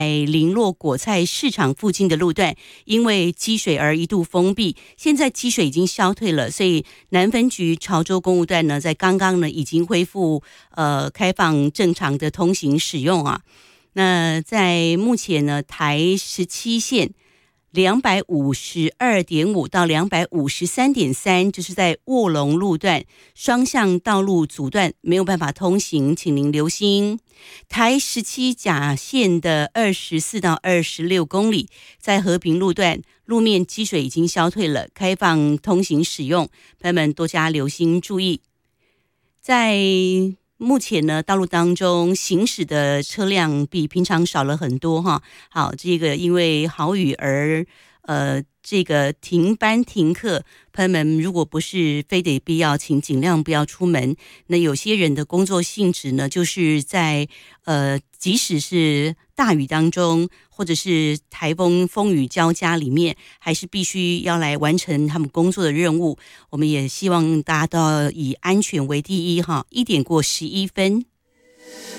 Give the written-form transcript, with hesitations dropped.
林落果菜市场附近的路段，因为积水而一度封闭，现在积水已经消退了，所以南分局潮州公路段呢，在刚刚呢已经恢复开放正常的通行使用啊。那在目前呢，台17线252.5到253.3，就是在卧龙路段双向道路阻断，没有办法通行，请您留心。台17甲线的24到26公里，在和平路段路面积水已经消退了，开放通行使用，朋友们多加留心注意。在目前呢，道路当中行驶的车辆比平常少了很多哈。好，这个因为豪雨而这个停班停课，朋友们如果不是非得必要，请尽量不要出门。那有些人的工作性质呢，就是在即使是大雨当中，或者是台风风雨交加里面，还是必须要来完成他们工作的任务。我们也希望大家都要以安全为第一哈。1点过11分。